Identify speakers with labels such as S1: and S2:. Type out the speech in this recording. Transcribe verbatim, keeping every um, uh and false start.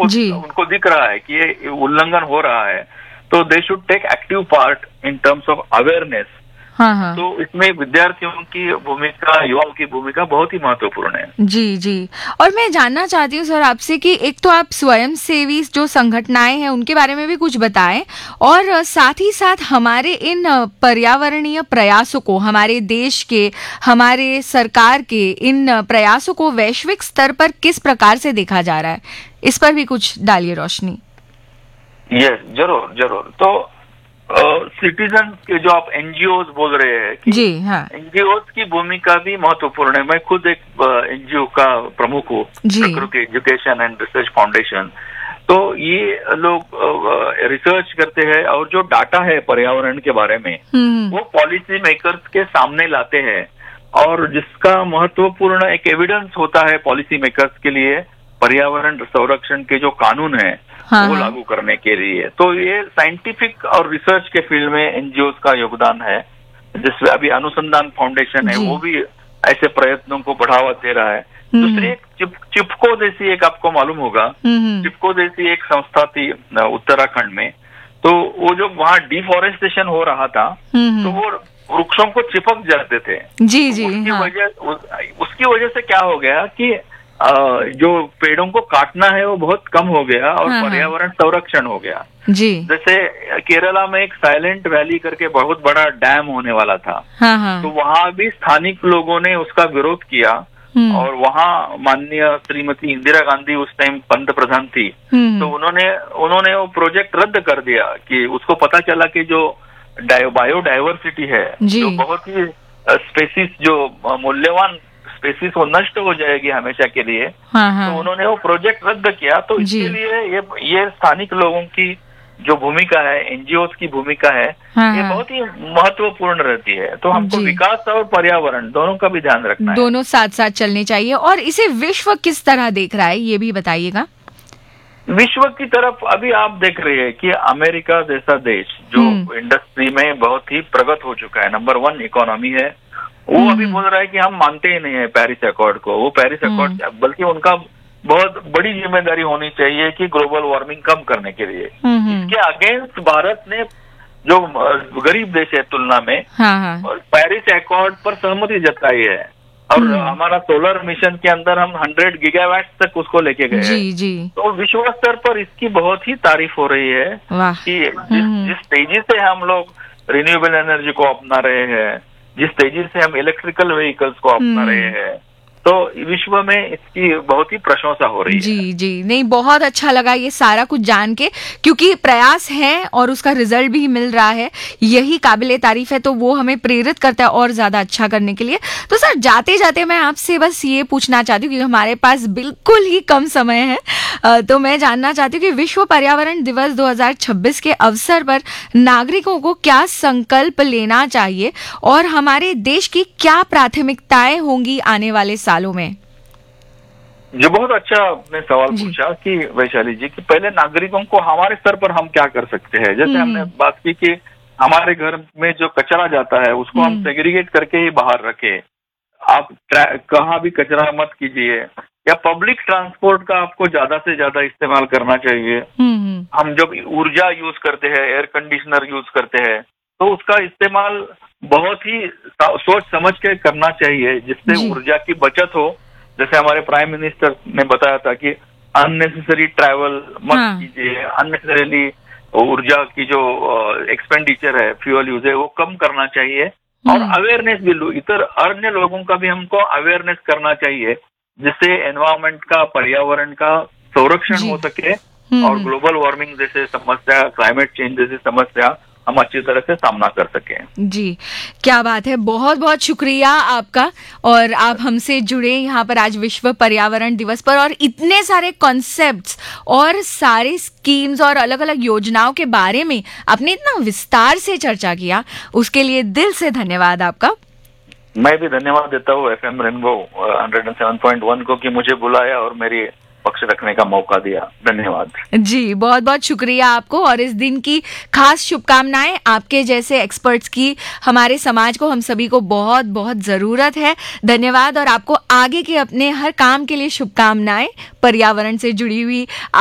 S1: उनको उनको दिख रहा है कि ये उल्लंघन हो रहा है, तो they should take active part in terms of awareness.
S2: हाँ हाँ।
S1: तो इसमें विद्यार्थियों की भूमिका, युवाओं की भूमिका बहुत ही महत्वपूर्ण है।
S2: जी जी। और मैं जानना चाहती हूँ सर आपसे कि एक तो आप स्वयं सेवी जो संगठनाएं हैं उनके बारे में भी कुछ बताएं, और साथ ही साथ हमारे इन पर्यावरणीय प्रयासों को, हमारे देश के, हमारे सरकार के इन प्रयासों को वैश्विक स्तर पर किस प्रकार से देखा जा रहा है, इस पर भी कुछ डालिए रोशनी।
S1: यस, जरूर जरूर। तो सिटीजन uh, के जो आप एनजीओ बोल रहे हैं कि
S2: जी हाँ,
S1: एनजीओ की भूमिका भी महत्वपूर्ण है। मैं खुद एक एनजीओ का प्रमुख हूँ, प्रकृति एजुकेशन एंड रिसर्च फाउंडेशन। तो ये लोग रिसर्च करते हैं और जो डाटा है पर्यावरण के बारे में वो पॉलिसी मेकर्स के सामने लाते हैं, और जिसका महत्वपूर्ण एक एविडेंस होता है पॉलिसी मेकर्स के लिए पर्यावरण संरक्षण के जो कानून है हाँ, वो लागू करने के लिए। तो ये साइंटिफिक और रिसर्च के फील्ड में एनजीओ का योगदान है, जिसमें अभी अनुसंधान फाउंडेशन है वो भी ऐसे प्रयत्नों को बढ़ावा दे रहा है। दूसरी एक चिप, चिपको जैसी एक आपको मालूम होगा, चिपको जैसी एक संस्था थी उत्तराखंड में। तो वो जो वहाँ डिफॉरेस्टेशन हो रहा था तो वो वृक्षों को चिपक जाते थे।
S2: जी जी।
S1: उसकी
S2: हाँ।
S1: वजह उस, उसकी वजह से क्या हो गया कि जो पेड़ों को काटना है वो बहुत कम हो गया और हाँ, पर्यावरण संरक्षण हो गया।
S2: जी।
S1: जैसे केरला में एक साइलेंट वैली करके बहुत बड़ा डैम होने वाला था।
S2: हाँ, हाँ।
S1: तो वहाँ भी स्थानिक लोगों ने उसका विरोध किया और वहाँ माननीय श्रीमती इंदिरा गांधी उस टाइम पंत प्रधान थी, तो उन्होंने उन्होंने वो प्रोजेक्ट रद्द कर दिया कि उसको पता चला कि जो बायोडाइवर्सिटी है, जो बहुत ही स्पेसीज, जो मूल्यवान स्पेसीज वो नष्ट हो जाएगी हमेशा के लिए।
S2: हाँ, हाँ।
S1: तो उन्होंने वो प्रोजेक्ट रद्द किया। तो इसके लिए ये ये स्थानिक लोगों की जो भूमिका है, एनजीओ की भूमिका है, हाँ, ये बहुत ही महत्वपूर्ण रहती है। तो हमको विकास और पर्यावरण दोनों का भी ध्यान रखना है,
S2: दोनों साथ साथ चलने चाहिए। और इसे विश्व किस तरह देख रहा है ये भी बताइएगा।
S1: विश्व की तरफ अभी आप देख रहे हैं कि अमेरिका जैसा देश जो इंडस्ट्री में बहुत ही प्रगत हो चुका है, नंबर वन इकोनॉमी है, वो अभी बोल रहा है कि हम मानते ही नहीं है पेरिस अकॉर्ड को। वो पेरिस अकॉर्ड, बल्कि उनका बहुत बड़ी जिम्मेदारी होनी चाहिए कि ग्लोबल वार्मिंग कम करने के लिए। इसके अगेंस्ट भारत ने, जो गरीब देश है तुलना में,
S2: हाँ, हाँ।
S1: पेरिस अकॉर्ड पर सहमति जताई है और हमारा सोलर मिशन के अंदर हम हंड्रेड गीगावाट तक उसको लेके गए
S2: जी, जी।
S1: तो विश्व स्तर पर इसकी बहुत ही तारीफ हो रही है कि जिस, जिस तेजी से हम लोग रिन्यूएबल एनर्जी को अपना रहे हैं, जिस तेजी से हम इलेक्ट्रिकल व्हीकल्स को अपना रहे हैं, तो विश्व में इसकी बहुत ही प्रशंसा हो रही है।
S2: जी जी। नहीं, बहुत अच्छा लगा ये सारा कुछ जान के, क्योंकि प्रयास है और उसका रिजल्ट भी मिल रहा है, यही काबिले तारीफ है। तो वो हमें प्रेरित करता है और ज्यादा अच्छा करने के लिए। तो सर जाते जाते मैं आपसे बस ये पूछना चाहती हूँ, क्योंकि हमारे पास बिल्कुल ही कम समय है, तो मैं जानना चाहती हूँ कि विश्व पर्यावरण दिवस दो हजार छब्बीस के अवसर पर नागरिकों को क्या संकल्प लेना चाहिए और हमारे देश की क्या प्राथमिकताएं होंगी आने वाले सालों में।
S1: जो बहुत अच्छा आपने सवाल पूछा कि वैशाली जी, कि पहले नागरिकों को हमारे स्तर पर हम क्या कर सकते हैं। जैसे हमने बात की कि हमारे घर में जो कचरा जाता है उसको हम सेग्रीगेट करके ही बाहर रखें। आप कहाँ भी कचरा मत कीजिए, या पब्लिक ट्रांसपोर्ट का आपको ज्यादा से ज्यादा इस्तेमाल करना चाहिए। हम जब ऊर्जा यूज करते हैं, एयर कंडीशनर यूज करते हैं, तो उसका इस्तेमाल बहुत ही सोच समझ के करना चाहिए, जिससे ऊर्जा की बचत हो। जैसे हमारे प्राइम मिनिस्टर ने बताया था कि अननेसेसरी ट्रैवल मत कीजिए, अननेसेसरीली ऊर्जा की जो एक्सपेंडिचर है, फ्यूल यूज है, वो कम करना चाहिए। और अवेयरनेस भी, इतर अन्य लोगों का भी हमको अवेयरनेस करना चाहिए, जिससे एनवायरमेंट का, पर्यावरण का संरक्षण हो सके और ग्लोबल वार्मिंग जैसे समस्या, क्लाइमेट चेंज जैसी समस्या हम अच्छी तरह से सामना कर सकें।
S2: जी, क्या बात है, बहुत बहुत शुक्रिया आपका। और आप हमसे जुड़े यहाँ पर आज विश्व पर्यावरण दिवस पर, और इतने सारे कॉन्सेप्ट्स और सारे स्कीम्स और अलग अलग योजनाओं के बारे में आपने इतना विस्तार से चर्चा किया, उसके लिए दिल से धन्यवाद आपका।
S1: मैं भी धन्यवाद देता हूँ F M rainbow one oh seven point one को कि मुझे बुलाया और मेरी पक्ष रखने का मौका दिया। धन्यवाद
S2: जी, बहुत बहुत शुक्रिया आपको। और इस दिन की खास शुभकामनाएं। आपके जैसे एक्सपर्ट्स की हमारे समाज को, हम सभी को बहुत बहुत जरूरत है। धन्यवाद। और आपको आगे के अपने हर काम के लिए शुभकामनाएं, पर्यावरण से जुड़ी हुई